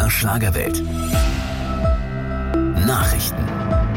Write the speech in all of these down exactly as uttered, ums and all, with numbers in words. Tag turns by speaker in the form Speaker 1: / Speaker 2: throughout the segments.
Speaker 1: der Schlagerwelt. Nachrichten.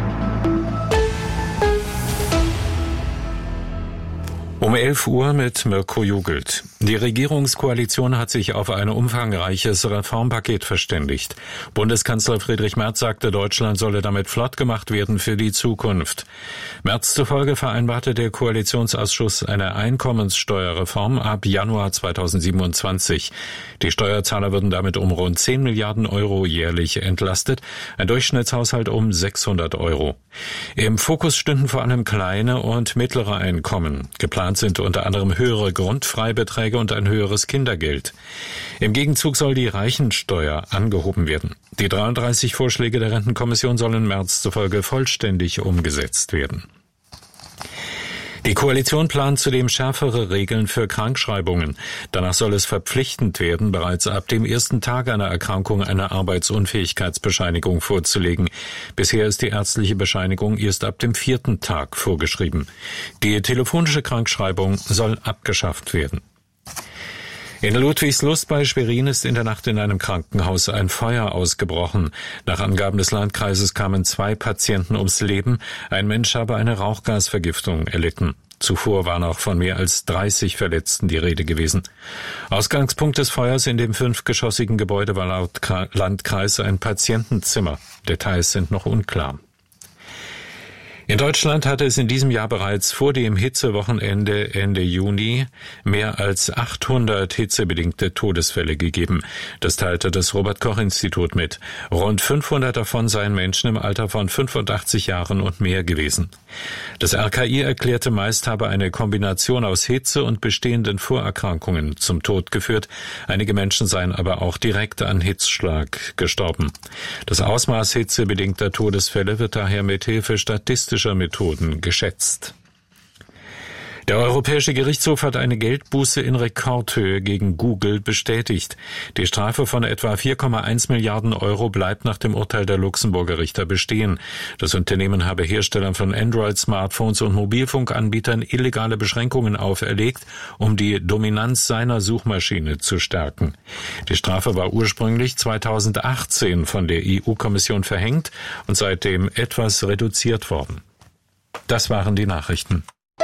Speaker 2: Um elf Uhr mit Mirko Jugelt. Die Regierungskoalition hat sich auf ein umfangreiches Reformpaket verständigt. Bundeskanzler Friedrich Merz sagte, Deutschland solle damit flott gemacht werden für die Zukunft. Merz zufolge vereinbarte der Koalitionsausschuss eine Einkommenssteuerreform ab Januar zweitausendsiebenundzwanzig. Die Steuerzahler würden damit um rund zehn Milliarden Euro jährlich entlastet, ein Durchschnittshaushalt um sechshundert Euro. Im Fokus stünden vor allem kleine und mittlere Einkommen. Geplant sind unter anderem höhere Grundfreibeträge und ein höheres Kindergeld. Im Gegenzug soll die Reichensteuer angehoben werden. Die dreiunddreißig Vorschläge der Rentenkommission sollen Merz zufolge vollständig umgesetzt werden. Die Koalition plant zudem schärfere Regeln für Krankschreibungen. Danach soll es verpflichtend werden, bereits ab dem ersten Tag einer Erkrankung eine Arbeitsunfähigkeitsbescheinigung vorzulegen. Bisher ist die ärztliche Bescheinigung erst ab dem vierten Tag vorgeschrieben. Die telefonische Krankschreibung soll abgeschafft werden. In Ludwigslust bei Schwerin ist in der Nacht in einem Krankenhaus ein Feuer ausgebrochen. Nach Angaben des Landkreises kamen zwei Patienten ums Leben. Ein Mensch habe eine Rauchgasvergiftung erlitten. Zuvor war noch von mehr als dreißig Verletzten die Rede gewesen. Ausgangspunkt des Feuers in dem fünfgeschossigen Gebäude war laut Landkreis ein Patientenzimmer. Details sind noch unklar. In Deutschland hatte es in diesem Jahr bereits vor dem Hitzewochenende Ende Juni mehr als achthundert hitzebedingte Todesfälle gegeben. Das teilte das Robert-Koch-Institut mit. Rund fünfhundert davon seien Menschen im Alter von fünfundachtzig Jahren und mehr gewesen. Das R K I erklärte, meist habe eine Kombination aus Hitze und bestehenden Vorerkrankungen zum Tod geführt. Einige Menschen seien aber auch direkt an Hitzschlag gestorben. Das Ausmaß hitzebedingter Todesfälle wird daher mit Hilfe statistischer Methoden geschätzt. Der Europäische Gerichtshof hat eine Geldbuße in Rekordhöhe gegen Google bestätigt. Die Strafe von etwa vier Komma eins Milliarden Euro bleibt nach dem Urteil der Luxemburger Richter bestehen. Das Unternehmen habe Herstellern von Android-Smartphones und Mobilfunkanbietern illegale Beschränkungen auferlegt, um die Dominanz seiner Suchmaschine zu stärken. Die Strafe war ursprünglich zweitausendachtzehn von der E U-Kommission verhängt und seitdem etwas reduziert worden. Das waren die Nachrichten.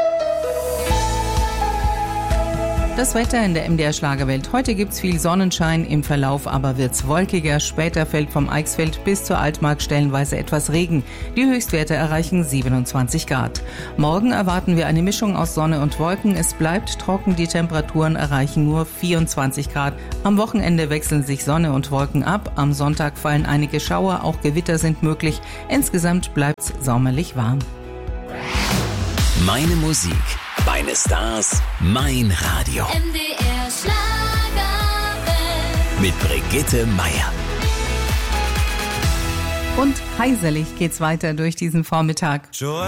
Speaker 3: Das Wetter in der M D R Schlagerwelt. Heute gibt's viel Sonnenschein, im Verlauf aber wird's wolkiger. Später fällt vom Eichsfeld bis zur Altmark stellenweise etwas Regen. Die Höchstwerte erreichen siebenundzwanzig Grad. Morgen erwarten wir eine Mischung aus Sonne und Wolken. Es bleibt trocken, die Temperaturen erreichen nur vierundzwanzig Grad. Am Wochenende wechseln sich Sonne und Wolken ab. Am Sonntag fallen einige Schauer, auch Gewitter sind möglich. Insgesamt bleibt's sommerlich warm.
Speaker 1: Meine Musik, meine Stars, mein Radio.
Speaker 4: M D R Schlagerwelt.
Speaker 1: Mit Brigitte Meier.
Speaker 3: Und heiselig geht's weiter durch diesen Vormittag.